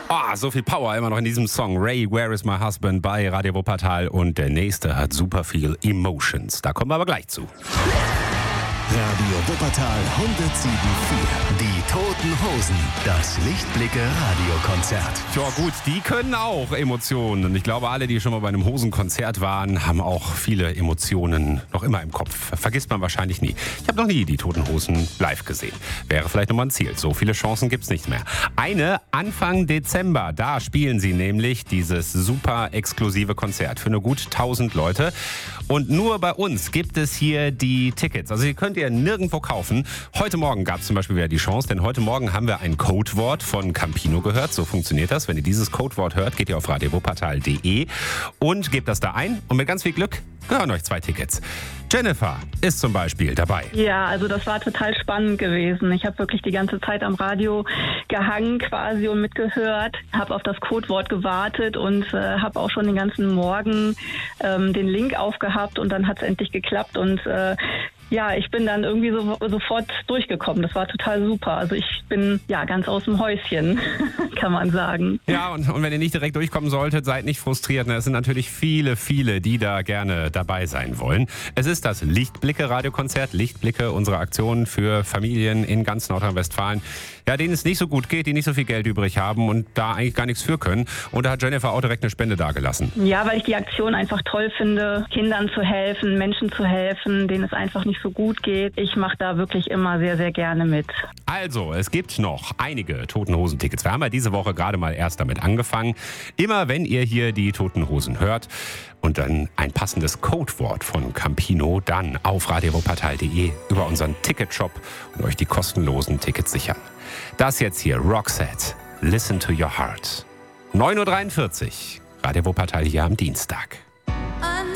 Oh, so viel Power immer noch in diesem Song. Ray, Where is my husband bei Radio Wuppertal. Und der nächste hat super viel Emotions. Da kommen wir aber gleich zu. Radio Wuppertal 107,4. Die Toten Hosen. Das Lichtblicke-Radiokonzert. Ja gut, die können auch Emotionen. Und ich glaube, alle, die schon mal bei einem Hosenkonzert waren, haben auch viele Emotionen noch immer im Kopf. Vergisst man wahrscheinlich nie. Ich habe noch nie die Toten Hosen live gesehen. Wäre vielleicht nochmal ein Ziel. So viele Chancen gibt's nicht mehr. Eine Anfang Dezember. Da spielen sie nämlich dieses super exklusive Konzert für nur gut 1000 Leute. Und nur bei uns gibt es hier die Tickets. Also ihr könnt ihr nirgendwo kaufen. Heute Morgen gab es zum Beispiel wieder die Chance, denn heute Morgen haben wir ein Codewort von Campino gehört. So funktioniert das. Wenn ihr dieses Codewort hört, geht ihr auf radiowuppertal.de und gebt das da ein. Und mit ganz viel Glück gehören euch 2 Tickets. Jennifer ist zum Beispiel dabei. Ja, also das war total spannend gewesen. Ich habe wirklich die ganze Zeit am Radio gehangen quasi und mitgehört, habe auf das Codewort gewartet und habe auch schon den ganzen Morgen den Link aufgehabt und dann hat es endlich geklappt und ja, ich bin dann irgendwie sofort durchgekommen. Das war total super. Also ich bin ja ganz aus dem Häuschen, kann man sagen. Ja, und wenn ihr nicht direkt durchkommen solltet, seid nicht frustriert. Es sind natürlich viele, die da gerne dabei sein wollen. Es ist das Lichtblicke-Radiokonzert. Lichtblicke, unsere Aktion für Familien in ganz Nordrhein-Westfalen, ja, denen es nicht so gut geht, die nicht so viel Geld übrig haben und da eigentlich gar nichts für können. Und da hat Jennifer auch direkt eine Spende dagelassen. Ja, weil ich die Aktion einfach toll finde, Kindern zu helfen, Menschen zu helfen, denen es einfach nicht so gut geht. Ich mache da wirklich immer sehr, sehr gerne mit. Also, es gibt noch einige Toten Hosen-Tickets. Wir haben ja diese Woche gerade mal erst damit angefangen. Immer wenn ihr hier die Toten Hosen hört und dann ein passendes Codewort von Campino, dann auf radiowuppertal.de über unseren Ticketshop und euch die kostenlosen Tickets sichern. Das jetzt hier, Roxette, Listen to Your Heart. 9:43 Uhr, Radio Wuppertal hier am Dienstag.